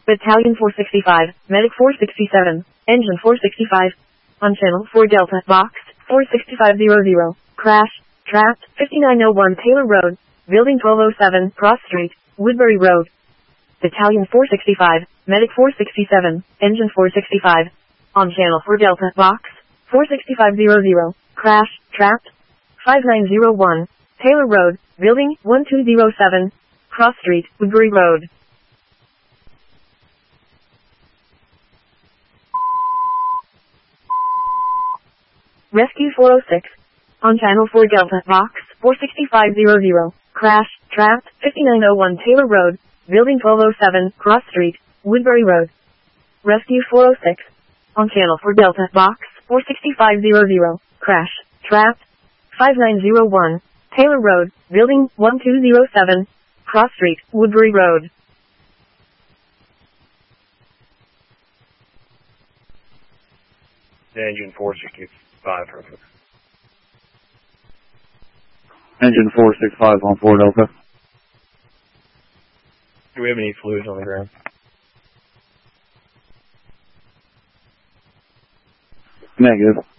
Battalion 465, Medic 467, Engine 465. On channel 4 Delta, box 46500. Crash, trapped, 5901 Taylor Road, Building 1207, Cross Street, Woodbury Road. Battalion 465, Medic 467, Engine 465. On channel 4 Delta, box 46500. Crash, trapped, 5901, Taylor Road, Building 1207, Cross Street, Woodbury Road. Rescue 406. On channel 4 Delta, box 46500. Crash, trapped, 5901 Taylor Road, Building 1207, Cross Street, Woodbury Road. Rescue 406. On channel 4 Delta, box 46500. Crash, trapped, 5901 Taylor Road, Building 1207, Cross Street, Woodbury Road. Engine 465, perfect. Engine 465 on 4 Delta. Do we have any fluids on the ground? Negative.